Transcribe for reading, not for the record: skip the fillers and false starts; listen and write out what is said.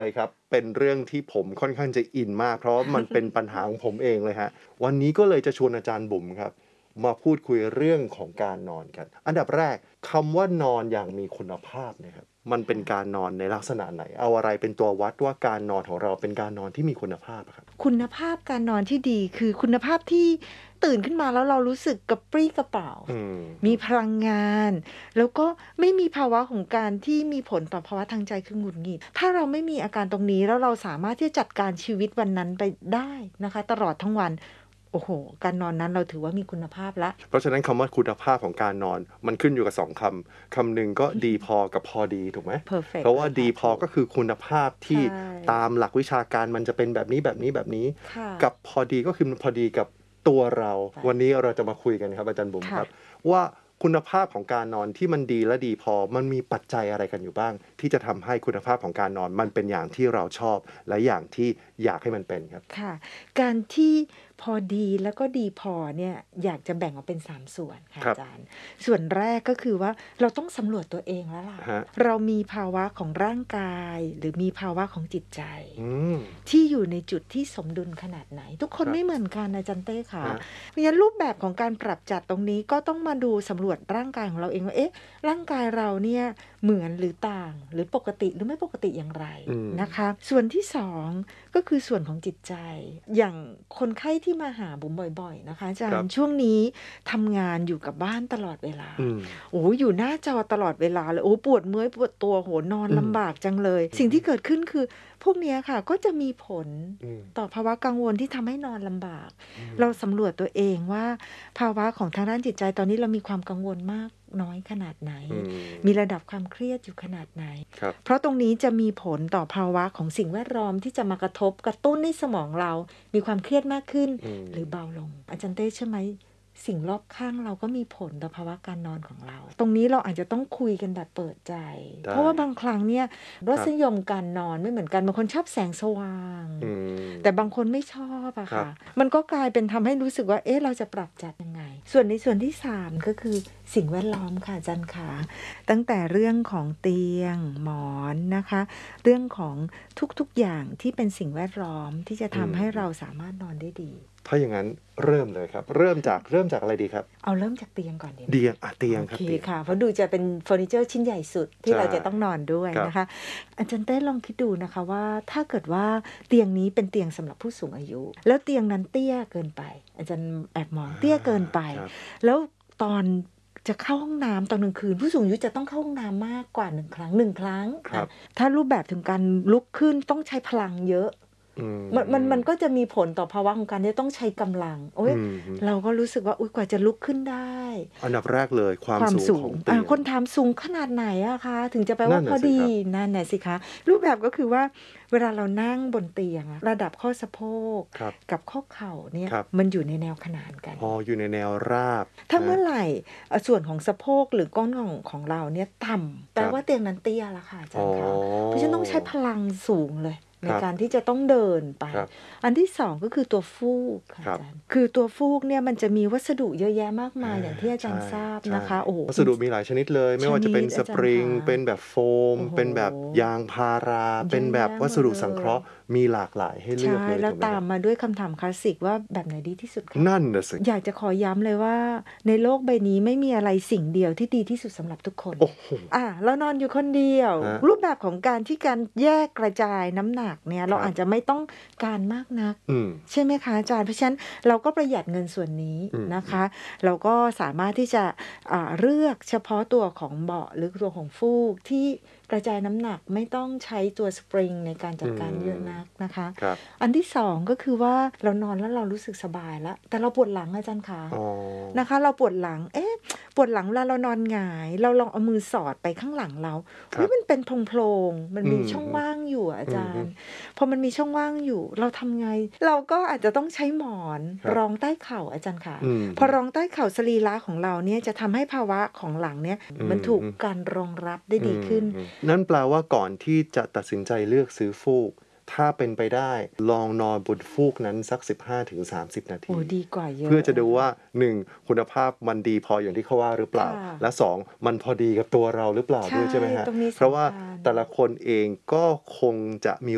เลยครับเป็นเรื่องที่ผมค่อนข้างจะอินมากเพราะว่ามันเป็นปัญหาของผมเองเลยฮะวันนี้ก็เลยจะชวนอาจารย์บุ๋มครับมาพูดคุยเรื่องของการนอนกันอันดับแรกคำว่านอนอย่างมีคุณภาพเนะครับมันเป็นการนอนในลักษณะไหนเอาอะไรเป็นตัววัดว่าการนอนของเราเป็นการนอนที่มีคุณภาพอะครับคุณภาพการนอนที่ดีคือคุณภาพที่ตื่นขึ้นมาแล้วเรารู้สึกกระปรี้กระเปร่าอืมีพมลังงานแล้วก็ไม่มีภาวะของการที่มีผลต่อภาวะทางใจคือหงุดหงิดถ้าเราไม่มีอาการตรงนี้แล้วเราสามารถที่จะจัดการชีวิตวันนั้นไปได้นะคะตลอดทั้งวันโอ้โฮการนอนนั้นเราถือว่ามีคุณภาพแล้วเพราะฉะนั้นคำว่าคุณภาพของการนอนมันขึ้นอยู่กับ2คำหนึ่งก็ดีพอกับพอดีถูกไหมเพอร์เฟกต์เพราะว่าดีเลยค่ะถูกพอก็คือคุณภาพใช่ที่ตามหลักวิชาการมันจะเป็นแบบนี้ค่ะกับพอดีก็คือมันพอดีกับตัวเราวันไปนี้เราจะมาคุยกันครับอาจารย์บุ๋มคค่ะรับว่าคุณภาพของการนอนที่มันดีและดีพอมันมีปัจจัยอะไรกันอยู่บ้างที่จะทำให้คุณภาพของการนอนมันเป็นอย่างที่เราชอบและอย่างที่อยากให้มันเป็นครับค่ะการที่พอดีแล้วก็ดีพอเนี่ยอยากจะแบ่งออกเป็น3ส่วนค่ะครับอาจารย์ส่วนแรกก็คือว่าเราต้องสำรวจตัวเองแล้วล่ะฮะเรามีภาวะของร่างกายหรือมีภาวะของจิตใจอืมที่อยู่ในจุดที่สมดุลขนาดไหนทุกคนครับไม่เหมือนกันอาจารย์เต้ค่ะฮะเพราะฉะนั้นรูปแบบของการปรับจัดตรงนี้ก็ต้องมาดูสำรวจร่างกายของเราเองว่าเอ๊ะร่างกายเราเนี่ยเหมือนหรือต่างหรือปกติหรือไม่ปกติอย่างไรอืมนะคะส่วนที่2 ก็คือส่วนของจิตใจ อย่างคนไข้ที่มาหาบุ๋มบ่อยๆนะคะอาจาครับรย์ช่วงนี้ทำงานอยู่กับบ้านตลอดเวลาอืมโอ้อยู่หน้าจอตลอดเวลาเลยโอ้ปวดเมื่อยปวดตัวโหนอนอืมลำบากจังเลย สิ่งที่เกิดขึ้นคือพวกเนี้ยค่ะก็จะมีผลอืมต่อภาวะกังวลที่ทำให้นอนลำบากอืมเราสำรวจตัวเองว่าภาวะของทางด้านจิตใจตอนนี้เรามีความกังวลมากน้อยขนาดไหนอืมีมระดับความเครียดอยู่ขนาดไหนครับเพราะตรงนี้จะมีผลต่อภาวะของสิ่งแวดล้อมที่จะมากระทบกระตุ้นให้สมองเรา มีความเครียดมากขึ้นอืมหรือเบาลงอาจารย์เต้เชื่อไหมสิ่งรอบข้างเราก็มีผลต่อภาวะการนอนของเราตรงนี้เราอาจจะต้องคุยกันแบบเปิดใจเพได้ราะว่าบางครั้งเนี่ยรครับสนิยมการนอนไม่เหมือนกันบางคนชอบแสงสว่างอืมแต่บางคนไม่ชอบอะครับค่ะมันก็กลายเป็นทำให้รู้สึกว่าเอ๊ะเราจะปรับจัดยังไงส่วนในส่วนที่3ก็คือสิ่งแวดล้อมค่ะอาจารย์ขาตั้งแต่เรื่องของเตียงหมอนนะคะเรื่องของทุกๆอย่างที่เป็นสิ่งแวดล้อมที่จะอืทำให้เรามสามารถนอนได้ดีถ้าอย่างงั้นเริ่มเลยครับเริ่มจากอะไรดีครับเอาเริ่มจากเตียงก่อนดีไหมเตียงเตียงโอเคครับเตียงค่ะเพราะดูจะเป็นเฟอร์นิเจอร์ชิ้นใหญ่สุดที่ใช่เราจะต้องนอนด้วยครับนะคะอาจารย์เต้ลองคิดดูนะคะว่าถ้าเกิดว่าเตียงนี้เป็นเตียงสำหรับผู้สูงอายุแล้วเตียงนั้นเตี้ยเกินไปอาจารย์แอบมองอาเตี้ยเกินไปครับแล้วตอนจะเข้าห้องน้ำตอนกลางคืนผู้สูงอายุจะต้องเข้าห้องน้ำมากกว่า1 ครั้งครับถ้ารูปแบบถึงการลุกขึ้นต้องใช้พลังเยอะอืมันก็มจะมีผลต่อภาวะของการที่ต้องใช้กำลังโอ๊ยอืมฮึเราก็รู้สึกว่าอุ๊ยกว่าจะลุกขึ้นได้อันดับแรกเลยความสูงความสูงของเตียงคนถามสูงขนาดไหนอะคะถึงจะแปลว่านั่นพอดีน่ะสิครับนั่นน่ะสิคะรูปแบบก็คือว่าเวลาเรานั่งบนเตียงอะระดับข้อสะโพกครับกับข้อเข่าเนี่ยครับมันอยู่ในแนวขนานกันอ๋ออยู่ในแนวราบถ้าเมื่อนะไหร่ส่วนของสะโพกหรือก้นของเราเนี่ยต่ำแปครับลว่าเตียงนั้นเตี้ยแล้วค่ะอาอ๋อจารย์คะเพราะฉะนั้นต้องใช้พลังสูงเลยในครับการที่จะต้องเดินไปครับอันที่2ก็คือตัวฟูกค่ะครับอาจารย์คือตัวฟูกเนี่ยมันจะมีวัสดุเยอะแยะมากมายอย่างที่อาจารใช่ย์ทราบใช่นะคะโอ้โฮวัสดุมีหลายชนิดเลยไม่ชว่าจะเป็นสนิดอาจารย์ปริงคะเป็นแบบโฟมโอ้โฮเป็นแบบยางพาราเยเป็นแบบอะแยะหมวัสดุดเลยสังเคราะห์มีหลากหลายให้เลือกใช่เลยแล้วตามถูกไหมครับมาด้วยคำถามคลาสสิกว่าแบบไหนดีที่สุดคะนั่นน่ะสิอยากจะขอย้ำเลยว่าในโลกใบนี้ไม่มีอะไรสิ่งเดียวที่ดีที่สุดสำหรับทุกคนโอ้โฮเรานอนอยู่คนเดียวครับรูปแบบของการแยกกระจายน้ำหนักเนี่ยเราอาจจะไม่ต้องการมากนักอืมใช่ไหมคะอาจารย์เพราะฉะนั้นเราก็ประหยัดเงินส่วนนี้อืมนะคะเราก็สามารถที่จะเลือกเฉพาะตัวของเบาะหรือตัวของฟูกที่กระจายน้ำหนักไม่ต้องใช้ตัวสปริงในการจัอืดการเยอะมนักนะคะครับอันที่2ก็คือว่าเรานอนแล้วเรารู้สึกสบายแล้วแต่เราปวดหลังอาจารย์คะอ๋อนะคะเราปวดหลังปวดหลังเวลาเรานอนหงายเราลองเอามือสอดไปข้างหลังเราครับมันเป็นโพรงๆมันอืมีมฮึช่องว่างอยู่อะอาอือฮึจารย์พอมันมีช่องว่างอยู่เราทำไงเราก็อาจจะต้องใช้หมอนครับรองใต้เข่าอาจารย์ค่ะอืมฮึพอรองใต้เข่าสรีระของเราเนี่ยจะทำให้ภาวะของหลังเนี่ยอืมันถูกมฮึการรองรับได้อืมดีขึ้นฮึนั่นแปลว่าก่อนที่จะตัดสินใจเลือกซื้อฟูกถ้าเป็นไปได้ลองนอนบนฟูกนั้นสัก15-30นาทีโอ้ดีกว่าเยเพื่ออะนะคะจะดูว่า1คุณภาพมันดีพออย่างที่เขาว่าหรือเปล่าค่ะและ2มันพอดีกับตัวเราหรือเปล่าด้ใช่วยใช่ไหมครับตรงนี้เพราะว่าสำคัญแต่ละคนเองก็คงจะมี